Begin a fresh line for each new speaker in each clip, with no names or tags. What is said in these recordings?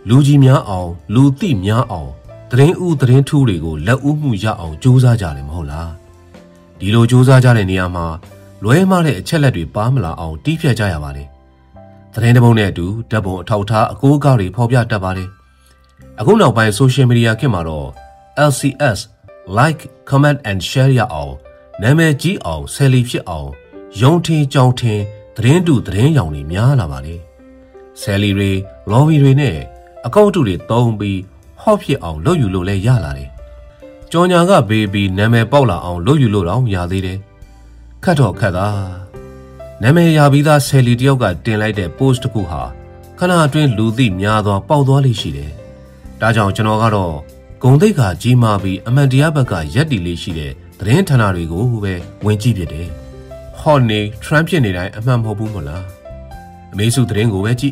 လူကြီးများအောင်လူသိများအောင်သတင်းဥသတင်းထူးတွေကိုလက်ဦးမှုရအောင်ကြိုးစားကြတယ်မဟုတ်လားဒီလိုကြိုးစားကြတဲ့နေရာမှာလွဲမှားတဲ့အချက်လက်တွေပါမလာအောင်တီးဖြတ်ကြရပါလေသတင်းတပုတ်နဲ့အတူဓာတ်ပုံအထောက်ထားအကိုးအကားတွေဖော်ပြတတ်ပါလေအခုနောက်ပိုင်း social media ခေတ်မှာတော့ LCS like comment and share ရအောင်နာမည်ကြီးအောင်ဆယ်လီဖြစ်အောင်ယုံထင်ကြောင်ထင်သတင်းတူသတင်းရောင်တွေများလာပါလေဆယ်လီတွေလော်ဘီတွေနဲ့အကောင့်တူတွေသုံးပြီးဟော့ဖြစ်အောင်လုပ်ယူလို့လဲရလာတယ်ကြော်ညာကဘေးပြီးနာမည်ပေါက်လာအောင်လုပ်ယူလို့တော့ရသေးတယ်ခတ်တော့ခတ်တာနာမည်ရပြီးသားဆယ်လီတယောက်ကတင်လိုက်တဲ့ post တစ်ခုဟာခဏအတွင်းလူသိများသွားပေါက်သွားလိမ့်ရှိတယ်ဒါကြောင့်ကျွန်တော်ကတော့ဂုံတိတ်ခါကြီးမာပြီးအမှန်တရားဘက်ကရက်တီလေးရှိတဲ့သတင်းဌာနတွေကိုပဲဝင်ကြည့်ဖြစ်တယ်ဟော့နေ Trump ဖြစ်နေတိုင်းအမှန်မဟုတ်ဘူးမလားအမေစုသတင်းကိုပဲကြည့်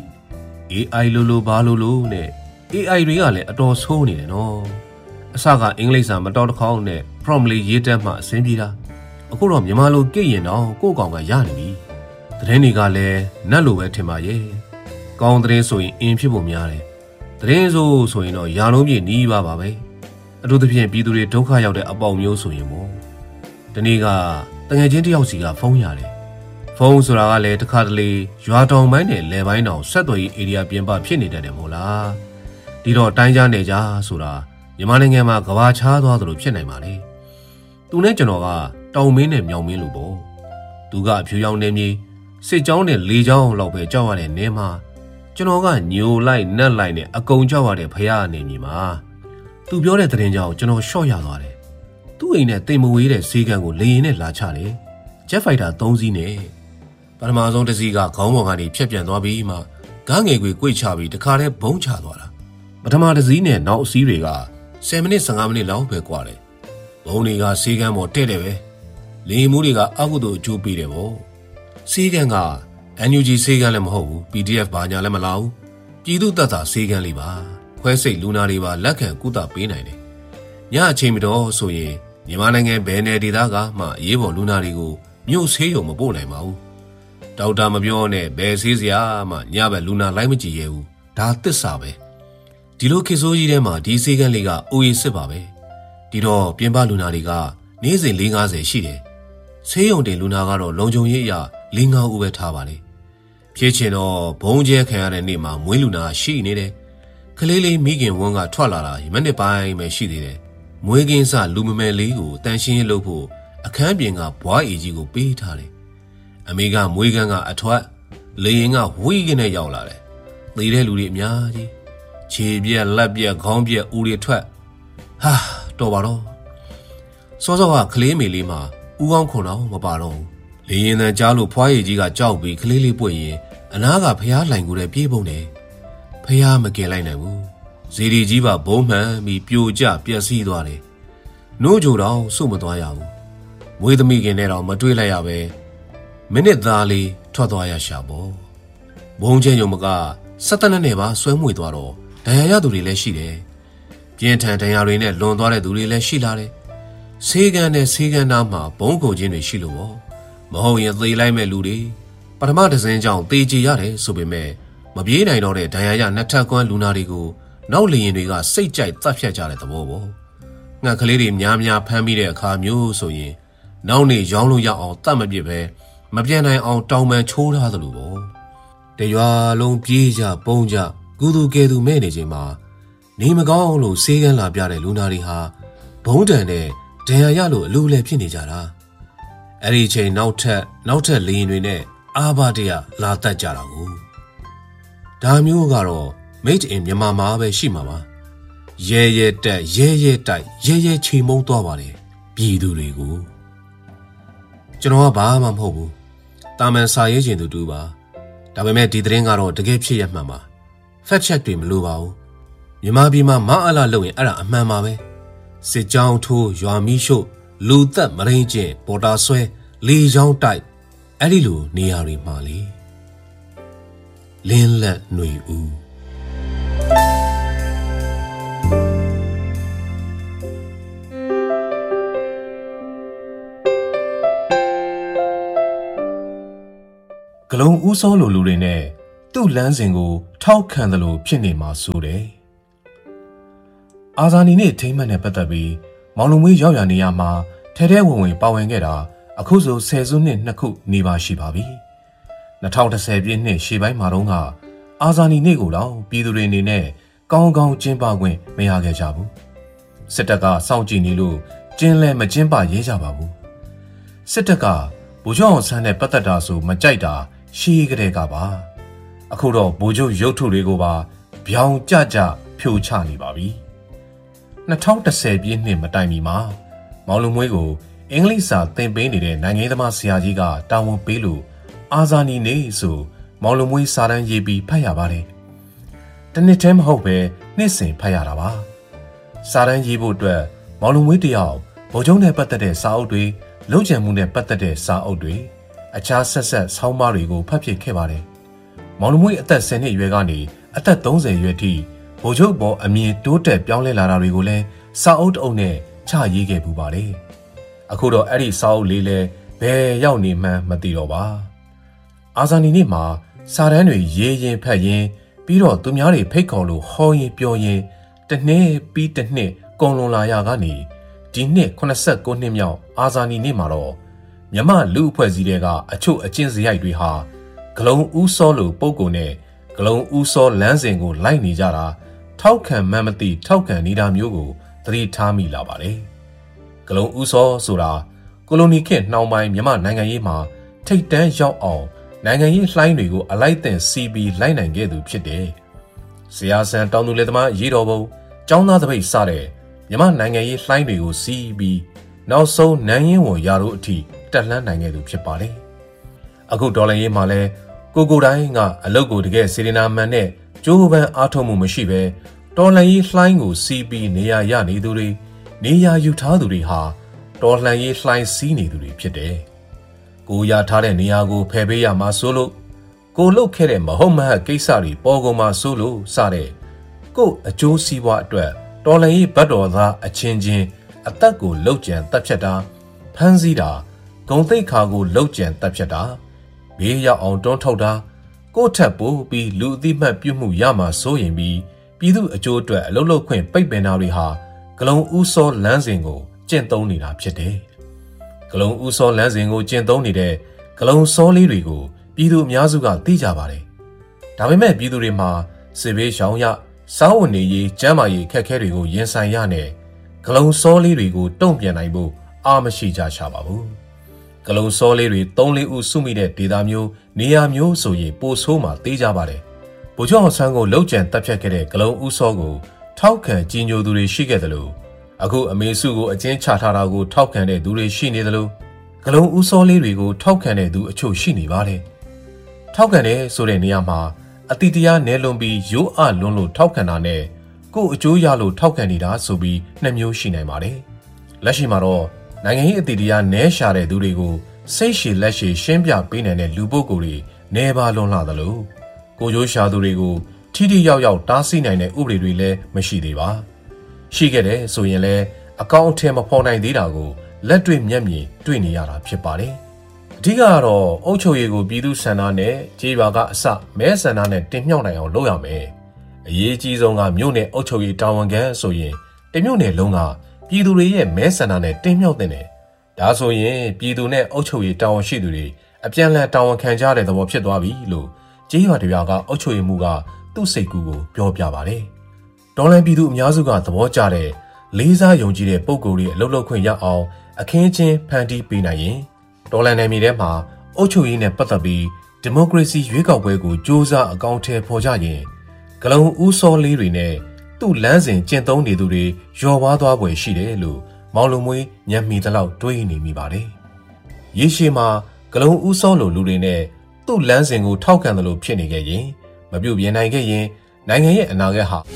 AI လိုဘာလိုနဲ့ AI တွေကလည်းအတော်ဆိုးနေတယ်နော်အစကအင်္ဂလိပ်စာမတော်တခေါက်နဲ့ prompt လေးရေးတတ်မှအဆင်ပြေတာအခုတော့မြန်မာလိုကြည့်ရင်တော့ကိုယ့်ကောင်ကရနေပြီသတင်းတွေကလည်းနတ်လိုပဲထင်ပါရဲ့ကောင်းသတင်းဆိုရင်အင်းဖြစ်ဖို့များတယ်သတင်းဆိုရင်တော့ယာလုံးပြည့်နီးပါပဲအထူးသဖြင့်ပြည်သူတွေဒုက္ခရောက်တဲ့အပေါက်မျိုးဆိုရင်ပေါ့ဒီနေ့ကတငယ်ချင်းတယောက်စီကဖုန်းရတယ်ဖုန်းဆိုတာကလည်းတစ်ခါတလေရွာတောင်ပိုင်းနဲ့လယ်ပိုင်းတောင်ဆက်သွယ်ရေး area ပြင်ပဖြစ်နေတတ်တယ်မို့လားဒီတော့တိုင်းကြားနေကြဆိုတာမြန်မာနိုင်ငံမှာကဘာချားသွားသလိုဖြစ်နိုင်ပါလေသူနဲ့ကျွန်တော်ကတောင်မင်းနဲ့မြောင်မင်းလိုပေါ့သူကအဖြူရောင်နေမြေစစ်ကြောင်းနဲ့လေကြောင်းလောက်ပဲကြောက်ရတဲ့နေမှာကျွန်တော်ကညိုလိုက်နက်လိုက်နဲ့အကုန်ကြောက်ရတဲ့ဖရားအနေမြေမှာသူပြောတဲ့သတင်းကြောင့်ကျွန်တော်ရှော့ရသွားတယ်သူ့အိမ်နဲ့တိမ်မဝေးတဲ့ဈေးကန်ကိုလေရင်နဲ့လာချတယ်ဂျက်ဖိုက်တာ3စီးနဲ့ပထမဆုံးတစ်စီးကခေါင်းပေါ်ကနေဖြတ်ပြန်သွားပြီးမှကားငယ်ကွေကွေ့ချပြီးတခါတည်းဘုံချသွားတာပထမတစ်စီးနဲ့နောက်အစီးတွေက10မိနစ်15မိနစ်လောက်ပဲကွာတယ်ဘုံတွေကဈေးကန်ပေါ်တဲ့တယ်ပဲလေမှုတွေကအကုသို့အကျိုးပေးတယ်ပေါ့ဈေးကန်ကNUG ဈေးကန်လည်းမဟုတ်ဘူး PDF ဘာညာလည်းမလာဘူးပြည်သူတပ်သားဈေးကန်လေးပါခွဲစိတ်လူနာတွေပါလက်ခံကုသပေးနိုင်တယ်ညအချိန်မတော်ဆိုရင်မြန်မာနိုင်ငံဘယ်နယ်ဒေသကမှအရေးပေါ်လူနာတွေကိုမြို့ဆေးရုံမပို့နိုင်ပါဘူးဒေါက်တာမပြောနဲ့ဘယ်ဆေးစရာမှညဘက်လူနာလိုက်မကြည့်ရဘူးဒါသစ္စာပဲဒီလိုခေတ်ဆိုးကြီးထဲမှာဒီဈေးကန်လေးကအိုးရစစ်ပါပဲဒီတော့ပြင်ပလူနာတွေကနေ့စဉ်450ရှိတယ်ဆေးရုံတင်လူနာကတော့လုံခြုံရေးအရ4-5ဦးပဲထားပါလေဖြစ်ချင်တော့ဘုံကျဲခံရတဲ့နေ့မှာမွေးလူနာရှိနေတယ်ကလေးလေးမိခင်ဝန်းကထွက်လာတာမိနစ်ပိုင်းပဲရှိသေးတယ်မွေးကင်းစလူမမယ်လေးကိုတန်ရှင်းရေးလုပ်ဖို့အခန်းပြင်ကဘွားအေကြီးကိုပေးထားတယ်အမေကမွေးကန်းကအထွက်လေရင်ကဝီးကနဲ့ရောက်လာတယ်သေတဲ့လူတွေအများကြီးခြေပြက်လက်ပြက်ခေါင်းပြက်ဦးတွေထွက်ဟာတော်ပါတော့စောစောကကလေးမေလေးမှာဦးကောင်းခွန်တော့မပါတော့ဘူးလေရင်တန်ကြားလို့ဖွားရည်ကြီးကကြောက်ပြီးကလေးလေးပွင့်ရင်အနားကဖျားလှိုင်ကူတဲ့ပြေးပုံတယ်ဖျားမကင်လိုက်နိုင်ဘူးဇီဒီကြီးပါဘုံမှန်ပြီးပြိုကျပျက်စီးသွားတယ်နိုးကြတော့စုမသွားရဘူးမွေးသမီးခင်နဲ့တော့မတွေးလိုက်ရပဲမိနစ်သားလေးထွက်သွားရရှာပေါ့ဘုံချင်းယုံမက17နဲ့ပါဆွဲမွေသွားတော့ဒဏ်ရာရသူတွေလည်းရှိတယ်ပြင်းထန်ဒဏ်ရာတွေနဲ့လွန်သွားတဲ့သူတွေလည်းရှိလာတယ်ဆေးကန်နဲ့ဆေးကန်သားမှာဘုံကုန်ခြင်းတွေရှိလို့ပေါ့မဟုတ်ရင်သေလိုက်မဲ့လူတွေပထမတစ်စင်းကြောင့်သေချေရတယ်ဆိုပေမဲ့မပြေးနိုင်တော့တဲ့ဒဏ်ရာရနှစ်ထပ်ကွမ်းလူနာတွေကိုနောက်လေရင်တွေကစိတ်ကြိုက်တတ်ဖြတ်ကြတဲ့သဘောပေါ့ငှက်ကလေးတွေများများဖမ်းပြီးတဲ့အခါမျိုးဆိုရင်နောက်နေရောင်းလို့ရအောင်တတ်မပြစ်ပဲမပြန်နိုင်အောင်တောင်ပန်ချိုးထားသလိုပေါ့တရွာလုံးပြေးကြပုံကြကုသူကဲသူမဲ့နေချိန်မှာနေမကောင်းလို့ဆေးကန်းလာပြတဲ့လူနာတွေဟာဘုံတန်နဲ့ဒဏ်ရာရလို့အလိုလဲဖြစ်နေကြတာအဲ့ဒီချိန်နောက်ထပ်လေရင်တွေနဲ့အာဘတရလာတတ်ကြတာကိုဒါမျိုးကတော့ made in မြန်မာမှာပဲရှိမှာပါရဲတက်ရဲတိုက်ရဲချိန်မုံသွားပါလေပြည်သူတွေကိုကျွန်တော်ကဘာမှမဟုတ်ဘူးတာမန်စာရေးခြင်းသူတူပါဒါပေမဲ့ဒီသတင်းကတော့တကယ်ဖြစ်ရမှန်ပါ fact check တွေမလိုပါဘူးမြန်မာပြည်မှာမအားလာလုပ်ရင်အဲ့ဒါအမှန်ပါပဲစစ်ကြောင်းထိုးရွာမီးရှို့လူသက်မရင်းကျင်ပေါ်တာဆွဲလေချောင်းတိုက်အဲ့ဒီလိုနေရာတွေမှာလေလင်းလက်ຫນွေဦးကလုံးဦးစောလိုလူတွေနဲ့သူ့လမ်းစဉ်ကိုထောက်ခံတယ်လို့ဖြစ်နေမှာဆိုတယ်အာဇာနည်နဲ့ထိမ့်မှတ်နဲ့ပတ်သက်ပြီးမောင်လူမွေးရောက်ရနေရမှာထဲထဲဝင်ဝင်ပါဝင်ခဲ့တာအခုဆို10စုနှစ်2ခုနေပါရှိပါပြီ2010ပြည့်နှစ်ရှေ့ပိုင်းမှာတော့အာဇာနည်နေ့ကိုတော့ပြည်သူတွေအနေနဲ့ကောင်းကောင်းကျင်းပခွင့်မရခဲ့ကြဘူးစစ်တပ်ကစောင့်ကြည့်နေလို့ကျင်းလဲမကျင်းပရဲကြပါဘူးစစ်တပ်ကဗိုလ်ချုပ်အောင်ဆန်းနဲ့ပတ်သက်တာဆိုမကြိုက်တာရှေးကလေးကပါအခုတော့ဗိုလ်ချုပ်ရုပ်ထုတွေကိုပါဗျောင်ကြကြဖြိုချနေပါပြီ2010ပြည့်နှစ်မတိုင်မီမှာမောင်လူမွေးကိုအင်္ဂလိပ်စာသင်ပေးနေတဲ့နိုင်ငံသမားဆရာကြီးကတာဝန်ပေးလို့အာဇာနည်နေ့ဆိုမောင်လူမွေးစာတန်းရေးပြီးဖတ်ရပါတယ်တနစ်တည်းမဟုတ်ပဲနှစ်စဉ်ဖတ်ရတာပါစာတန်းရေးဖို့အတွက်မောင်လူမွေးတယောက်ဗိုလ်ချုပ်နဲ့ပတ်သက်တဲ့စာအုပ်တွေလုံခြုံမှုနဲ့ပတ်သက်တဲ့စာအုပ်တွေအခြားဆက်ဆက်ဆောင်းပါးတွေကိုဖတ်ဖြစ်ခဲ့ပါတယ်မောင်လူမွေးအသက်10နှစ်အရွယ်ကနေအသက်30အရွယ်ထိဗိုလ်ချုပ်ပေါ်အမြင်တိုးတက်ပြောင်းလဲလာတာတွေကိုလည်းစာအုပ်တအုပ်နဲ့ချရေးခဲ့ပူပါတယ်အခုတော့အဲ့ဒီစာအုပ်လေးလဲဘယ်ရောက်နေမှန်းမသိတော့ပါအာဇာနည်နေ့မှာစာတန်းတွေရေးရင်ဖတ်ရင်ပြီးတော့သူများတွေဖိတ်ခေါ်လို့ဟောရင်ပြောရင်တစ်နှစ်ပြီးတစ်နှစ်ကုန်လွန်လာရကနေဒီနှစ်89နှစ်မြောက်အာဇာနည်နေ့မှာတော့မြမလူအဖွဲ့အစည်းတွေကအချို့အကျင့်စရိုက်တွေဟာဂလုံဦးစောလိုပုံကိုနဲ့ဂလုံဦးစောလမ်းစဉ်ကိုလိုက်နေကြတာထောက်ခံမှန်းမသိထောက်ခံနေတာမျိုးကိုသတိထားမိလာပါတယ်ဂလုံဦးစောဆိုတာကိုလိုနီခေတ်နှောင်းပိုင်းမြမနိုင်ငံရေးမှာထိတ်တန်းရောက်အောင်နိုင်ငံရေးလှိုင်းတွေကိုအလိုက်တင်စီးပြီးလိုက်နိုင်ခဲ့သူဖြစ်တယ်။ဇေယျဆန်တောင်သူလက်သမားရေးတော်ပုံကျောင်းသားတပိတ်စတဲ့မြမနိုင်ငံရေးလှိုင်းတွေကိုစီးပြီးနောက်ဆုံးနန်းရင်းဝန်ရာတို့အထိတက်လှမ်းနိုင်ခဲ့သူဖြစ်ပါတယ်။အခုဒေါ်လာရေးမှာလဲကိုတိုင်းကအလုတ်ကိုတကယ်စေရနာမှန်နဲ့ကြိုးပမ်းအားထုတ်မှုမရှိပဲဒေါ်လာရေးလှိုင်းကိုစီးပြီးနေရာရနေသူတွေနေရာယူထားသူတွေဟာဒေါ်လာရေးလှိုင်းစီးနေသူတွေဖြစ်တယ်။ကိုရထားတဲ့နေရာကိုဖယ်ပေးရမှာဆိုလို့ကိုလုတ်ခဲ့တဲ့မဟုတ်မဟတ်ကိစ္စတွေပေါ်ကုန်မှာဆိုလို့စတဲ့ကိုအကျိုးစီးပွားအတွက်တော်လှန်ရေးဘတ်တော်သားအချင်းချင်းအသက်ကိုလှုပ်ကြံတက်ဖြတ်တာဖမ်းဆီးတာဂုံသိက္ခာကိုလှုပ်ကြံတက်ဖြတ်တာဘေးရောက်အောင်တွန်းထုတ်တာကိုထက်ပိုးပြီးလူအသိမှတ်ပြုမှုရမှာစိုးရင်ပြီးပြည်သူအကျိုးအတွက်အလုပ်လုပ်ခွင့်ပိတ်ပင်တာတွေဟာဂလုံဦးစောလမ်းစဉ်ကိုကျင့်သုံးနေတာဖြစ်တယ်။ဂလုံဦးစောလမ်းစဉ်ကိုကျင့်သုံးနေတဲ့ဂလုံစောလေးတွေကိုပြည်သူအများစုကသိကြပါတယ်။ဒါပေမဲ့ပြည်သူတွေမှာစစ်ဘေးရှောင်ရစားဝတ်နေရေးကျန်းမာရေးခက်ခဲတွေကိုရင်ဆိုင်ရတဲ့ဂလုံစောလေးတွေကိုတုံ့ပြန်နိုင်ဖို့အားမရှိကြချပါဘူး။ဂလုံစောလေးတွေ3-4ဦးစုမိတဲ့ဒေသမျိုးနေရာမျိုးဆိုရင်ပိုဆိုးမှသိကြပါတယ်။ဗိုလ်ချုပ်အောင်ဆန်းကိုလှုပ်ကြံတပ်ဖြတ်ခဲ့တဲ့ဂလုံဦးစောကိုထောက်ခံကြီးညိုသူတွေရှိခဲ့တယ်လို့အခုအမေစုကိုအကျဉ်းချထားတာကိုထောက်ခံတဲ့သူတွေရှိနေတယ်လို့ဂလုံဦးစောလေးတွေကိုထောက်ခံတဲ့သူအချို့ရှိနေပါတယ်။ထောက်ခံတဲ့ဆိုတဲ့နေရာမှာအတိတရားနယ်လွန်ပြီးရိုးအလွန်းလို့ထောက်ခံတာနဲ့ကို့အကျိုးရလို့ထောက်ခံနေတာဆိုပြီးနှစ်မျိုးရှိနိုင်ပါတယ်။လက်ရှိမှာတော့နိုင်ငံရေးအတိတရားနယ်ရှာတဲ့သူတွေကိုစိတ်ရှည်လက်ရှည်ရှင်းပြပေးနိုင်တဲ့လူပုဂ္ဂိုလ်တွေနေပါလွန်လာသလိုကိုကျိုးရှာသူတွေကိုထိထိရောက်ရောက်တားဆီးနိုင်တဲ့ဥပဒေတွေလည်းမရှိသေးပါရှိခဲ့တယ်ဆိုရင်လည်းအကောင့်အထည်မဖော်နိုင်သေးတာကိုလက်တွေ့မျက်မြင်တွေ့နေရတာဖြစ်ပါတယ်အဓိကကတော့အုပ်ချုပ်ရေးကိုပြည်သူဆန္ဒနဲ့ကြေးရွာကအစမဲဆန္ဒနဲ့တင်မြှောက်နိုင်အောင်လုပ်ရမယ်အရေးကြီးဆုံးကမြို့နယ်အုပ်ချုပ်ရေးတာဝန်ခံဆိုရင်တမြို့နယ်လုံးကပြည်သူတွေရဲ့မဲဆန္ဒနဲ့တင်မြှောက်တဲ့တယ်ဒါဆိုရင်ပြည်သူနဲ့အုပ်ချုပ်ရေးတာဝန်ရှိသူတွေအပြန်အလှန်တာဝန်ခံကြတဲ့သဘောဖြစ်သွားပြီလို့ကြေးရွာတရွာကအုပ်ချုပ်ရေးမှူးကသူ့စိတ်ကူးကိုပြောပြပါတယ်။ဒေါ်လာပြည်သူအများစုကသဘောကျတဲ့လေးစားယုံကြည်တဲ့ပုံကိုယ်တွေအလုပ်လုပ်ခွင့်ရအောင်အခင်းချင်းဖန်တီးပေးနိုင်ရင်ဒေါ်လာနယ်မြေထဲမှာအုပ်ချုပ်ရေးနဲ့ပတ်သက်ပြီးဒီမိုကရေစီရွေးကောက်ပွဲကိုစ조사အကောင့်ထဲပေါ်ကြရင်ဂလုံဦးစောလေးတွေနဲ့သူ့လမ်းစဉ်ကျင့်သုံးနေသူတွေရော်ဝါးသွားပွဲရှိတယ်လို့မောင်လုံမွေးညံမီတလောက်တွေးနေမိပါတယ်။ရေရှည်မှာဂလုံဦးစောလိုလူတွေနဲ့သူ့လမ်းစဉ်ကိုထောက်ခံတယ်လို့ဖြစ်နေခဲ့ရင်မပြုတ်ပြင်းနိုင်ခဲ့ရင်နိုင်ငံရဲ့အနာဂတ်ဟာ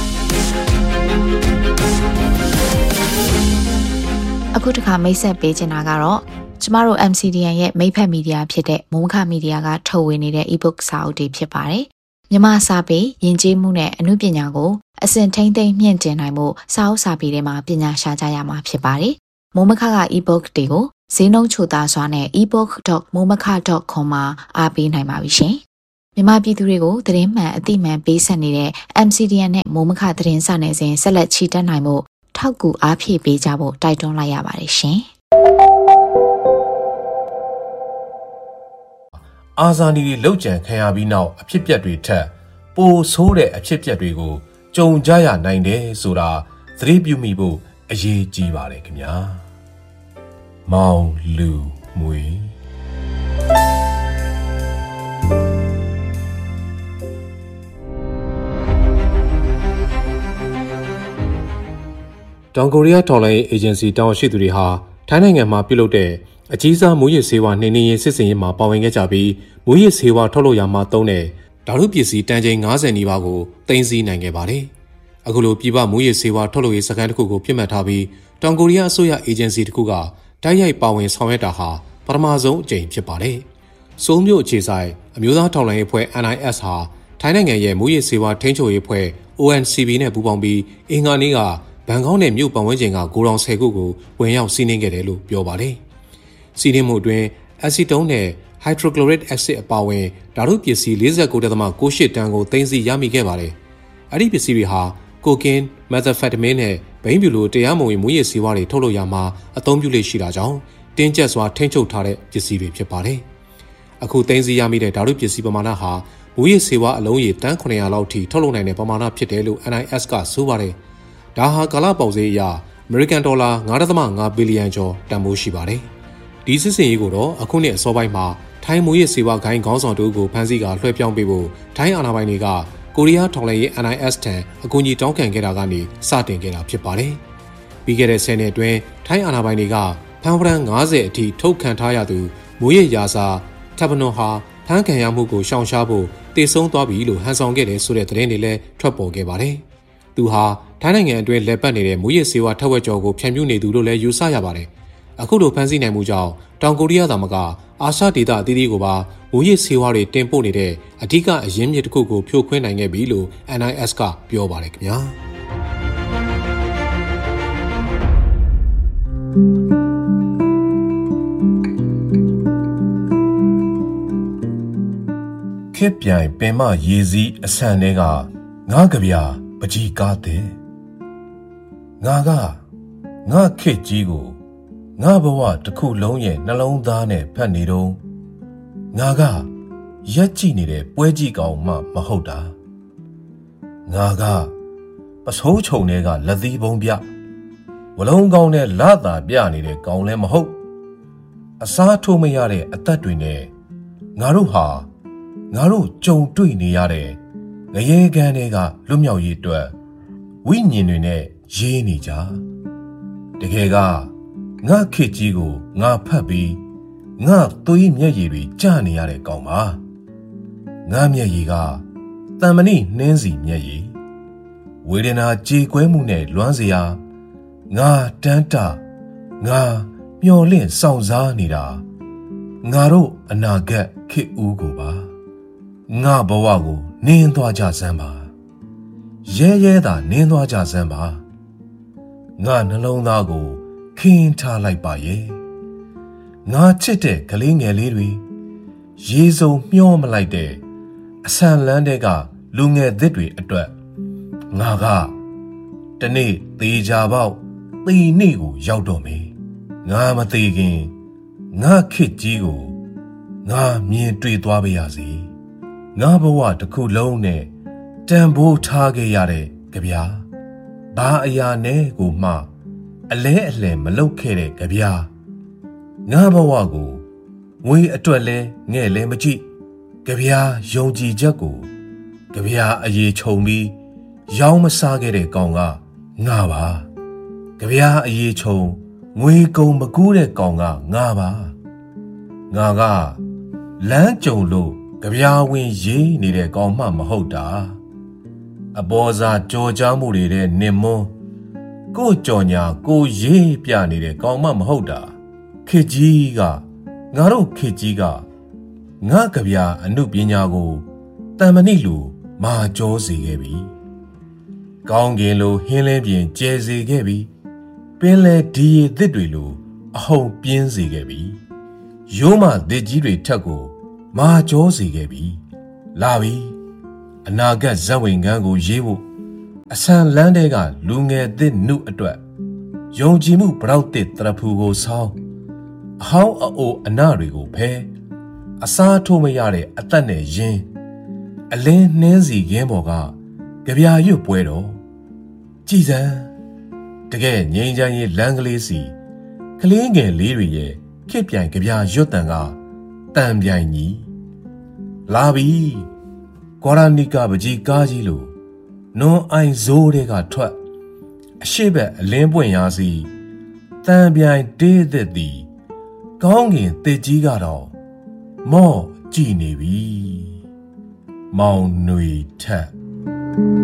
အခုတစ်ခါမိတ်ဆက်ပေးချင်တာကတော့ကျမတို့ MCDN ရဲ့မိဖက်မီဒီယာဖြစ်တဲ့မိုးခမီဒီယာကထုတ်ဝေနေတဲ့ e-book စာအုပ်တွေဖြစ်ပါတယ်။မြန်မာစာပေယဉ်ကျေးမှုနဲ့အမှုပညာကိုအစဉ်ထိမ့်သိမ့်မြင့်တင်နိုင်မှုစာအုပ်စာပေတွေမှာပညာရှာကြရမှာဖြစ်ပါတယ်။မိုးမခက e-book တွေကိုဈေးနှုန်းချိုသားစွာနဲ့ ebook.momaka.com မှာအားပေးနိုင်ပါပြီရှင်။မြန်မာပြည်သူတွေကိုသတင်းမှန်အသိမှန်ပေးဆက်နေတဲ့ MCDN နဲ့မိုးမခသတင်းစာနယ်စဉ်ဆက်လက်ချီတက်နိုင်မှုထောက်ကူအားဖြည့်ပေးကြဖို့တိုက်တွန်းလိုက်ရပါတယ်ရှင်။
အာဇာနည်တွေလှုပ်ကြံခံရပြီးနောက်အဖြစ်အပျက်တွေထက်ပိုဆိုးတဲ့အဖြစ်အပျက်တွေကိုကြုံကြရနိုင်တယ်ဆိုတာသတိပြုမိဖို့အရေးကြီးပါတယ်ခင်ဗျာ။မောင်လူမွေတောင်ကိုရီးယားထောက်လှမ်းရေးအေဂျင်စီတာဝန်ရှိသူတွေဟာထိုင်းနိုင်ငံမှာပြုလုပ်တဲ့အကြီးစားမူရစ်ဆေးဝါးနှိမ်နင်းရေးစစ်စင်ရေးမှာပါဝင်ခဲ့ကြပြီးမူရစ်ဆေးဝါးထုတ်လုပ်ရာမှာသုံးတဲ့ဓာတုပစ္စည်းတန်ချိန်90နီးပါးကိုသိမ်းဆည်းနိုင်ခဲ့ပါတယ်။အခုလိုပြည်ပမူရစ်ဆေးဝါးထုတ်လုပ်ရေးစခန်းတစ်ခုကိုပြစ်မှတ်ထားပြီးတောင်ကိုရီးယားအစိုးရအေဂျင်စီတစ်ခုကတိုက်ရိုက်ပါဝင်ဆောင်ရွက်တာဟာပထမဆုံးအကြိမ်ဖြစ်ပါတယ်။ဆိုးမြို့အခြေဆိုင်အမျိုးသားထောက်လှမ်းရေးအဖွဲ့ NIS ဟာထိုင်းနိုင်ငံရဲ့မူရစ်ဆေးဝါးထိန်းချုပ်ရေးအဖွဲ့ ONCB နဲ့ပူးပေါင်းပြီးအင်္ဂါနေ့ကဘန်ကောက်နဲ့မြို့ပတ်ဝန်းကျင်ကဂိုထောင်10ခုကိုဝင်ရောက်စီးနင်းခဲ့တယ်လို့ပြောပါတယ်။စီးနင်းမှုအတွင်းအက်ဆီတုန်းနဲ့ဟိုက်ဒရိုကလိုရစ်အက်ဆစ်အပါအဝင်ဓာတုပစ္စည်း 49.98 တန်ကိုသိမ်းဆည်းရမိခဲ့ပါတယ်။အဲ့ဒီပစ္စည်းတွေဟာကိုကင်း၊မက်သ်ဖက်တမင်းနဲ့ဘိန်းဖြူလိုတရားမဝင်မူရစ်ဆေးဝါးတွေထုတ်လုပ်ရမှာအသုံးပြုလေ့ရှိတာကြောင့်တင်းကျပ်စွာထိန်းချုပ်ထားတဲ့ပစ္စည်းတွေဖြစ်ပါတယ်။အခုသိမ်းဆည်းရမိတဲ့ဓာတုပစ္စည်းပမာဏဟာမူရစ်ဆေးဝါးအလုံးရေတန်း900လောက်ထိထုတ်လုပ်နိုင်တဲ့ပမာဏဖြစ်တယ်လို့ NIS ကဆိုပါတယ်။ဒါဟာကာလပေါက်ဈေးအရအမေရိကန်ဒေါ်လာ 9.5 ဘီလီယံကျော်တန်ဖိုးရှိပါတယ်။ဒီစစ်စင်ရေးကိုတော့အခုနှစ်အစောပိုင်းမှာထိုင်းမူရစ်ဆေးဝါးဂိုင်းခေါင်းဆောင်တို့ကိုဖမ်းဆီးကလွှဲပြောင်းပေးဖို့ထိုင်းအာဏာပိုင်တွေကကိုရီးယားထောက်လှမ်းရေး NIS ထံအကူအညီတောင်းခံခဲ့တာကနေစတင်ခဲ့တာဖြစ်ပါတယ်။ပြီးခဲ့တဲ့10နှစ်အတွင်းထိုင်းအာဏာပိုင်တွေကဖမ်းဝရမ်း50အထိထုတ်ခံထားရသူမူရစ်ရာဇာထပ်ပနွန်ဟာဖမ်းခံရမှုကိုရှောင်ရှားဖို့တည်ဆုံးသွားပြီလို့ဟန်ဆောင်ခဲ့တယ်ဆိုတဲ့သတင်းတွေလည်းထွက်ပေါ်ခဲ့ပါတယ်။သူဟာထိုင်းနိုင်ငံအတွင်းလက်ပတ်နေတဲ့မူရစ်ဆေးဝါးထက်ဝက်ကျော်ကိုဖြန့်ဖြူးနေသူလို့လည်းယူဆရပါတယ်။အခုလိုဖမ်းဆီးနိုင်မှုကြောင့်တောင်ကိုရီးယားသာမကအာရှဒေသအသီးသီးကိုပါမူရစ်ဆေးဝါးတွေတင်ပို့နေတဲ့အဓိကအရင်းမြစ်တစ်ခုကိုဖြိုခွင်းနိုင်ခဲ့ပြီလို့ NIS ကပြောပါတယ်ခင်ဗျာ။ခေပြိုင်ပင်မရေစည်းအဆန်တွေကငါးကဗျာပကြီးကားတဲ့ငါခေတ်ကြီးကိုငါဘဝတစ်ခုလုံးရဲ့နှလုံးသားနဲ့ဖတ်နေတော့ငါကရက်ကြည့်နေတဲ့ပွဲကြည့်ကောင်မှမဟုတ်တာငါကပစိုးချုံတွေကလက်သီးပုံပြဝလုံးကောင်းနဲ့လာတာပြနေတဲ့ကောင်လည်းမဟုတ်အစားထိုးမရတဲ့အသက်တွေနဲ့ငါတို့ကြုံတွေ့နေရတဲ့ငရေကန်တွေကလွတ်မြောက်ရေးအတွက်ဝိညာဉ်တွေနဲ့ရေးနေကြတကယ်ကငါခေတ်ကြီးကိုငါဖတ်ပြီးငါသွေးမျက်ရည်တွေကျနေရတဲ့ကောင်ပါငါမျက်ရည်ကတန်မဏိနှင်းစီမျက်ရည်ဝေဒနာကြေကွဲမှုနဲ့လွမ်းစရာငါတန်းတငါမျော်လင့်စောင့်စားနေတာငါတို့အနာဂတ်ခေတ်ဦးကိုပါငါဘဝကိုနင်းသွားကြစမ်းပါရဲသာနင်းသွားကြစမ်းပါငါနှလုံးသားကိုခင်းထားလိုက်ပါရဲ့ငါချစ်တဲ့ကလေးငယ်လေးတွေရေစုံမျောမလိုက်တဲ့အဆန်လန်းတဲ့ကလူငယ်သစ်တွေအတွက်ငါကတနေ့သေးကြပေါက်သေနေ့ကိုရောက်တော့မယ်ငါမသေးခင်ငါခေတ်ကြီးကိုငါမြင်တွေ့သွားပါရစေငါဘဝတစ်ခုလုံးနဲ့တန်ဖိုးထားခဲ့ရတဲ့ကြဗျာဘာအရာနဲ့ကိုမှအလဲအလှယ်မလုပ်ခဲ့တဲ့ကြဗျာငါဘဝကိုငွေအတွက်လဲငဲ့လဲမကြည့်ကြဗျာယုံကြည်ချက်ကိုကြဗျာအရေးခြုံပြီးရောင်းမစားခဲ့တဲ့ကောင်ကငါပါကြဗျာအရေးခြုံငွေကုန်မကူးတဲ့ကောင်ကငါပါငါကလမ်းကြုံလို့ကြဗျာဝင်ရေးနေတဲ့ကောင်မှမဟုတ်တာအပေါ်စားကြော်ကြားမှုတွေတဲ့နင်မွန်းကိုကြော်ညာကိုရေးပြနေတဲ့ကောင်မှမဟုတ်တာခေကြီးကငါတို့ခေကြီးကငါကြဗျာအနုပညာကိုတန်မဏိလိုမာကြောစေခဲ့ပြီကောင်းကင်လိုဟင်းလင်းပြင်ကျဲစေခဲ့ပြီပင်လေဒီရည်သစ်တွေလိုအဟုန်ပြင်းစေခဲ့ပြီရိုးမသစ်ကြီးတွေထက်ကိုမာကြောစေခဲ့ပြီလာပြီအနာဂတ်ဇက်ဝင်ခန်းကိုရေးဖို့အဆန်လန်းတဲ့ကလူငယ်သစ်နုအတွက်ယုံကြည်မှုပရောက်တဲ့တရဖူကိုဆောင်းအဟောင်းအိုအနတွေကိုဖဲအစားထိုးမရတဲ့အသက်နဲ့ရင်းအလင်းနှင်းစီခင်းပေါ်ကကြပြာရွတ်ပွဲတော်ကြည်စံတကယ်ငြိမ်းချမ်းရေးလမ်းကလေးစီကလေးငယ်လေးတွေရဲ့ခေပြိုင်ကြပြာရွတ်တန်ကတန်ပြိုင်ကြီးလာပြီကွာရာနီကာပကြီးကားကြီးလို့နွန်အိုင်ဇိုးတွေကထွက်အရှိဘက်အလင်းပွင့်ရာစီတန်ပြိုင်တေးသက်သည်ကောင်းကင်တစ်ကြီးကတော့မော့ကြည်နေပြီမောင်ຫນွေထက်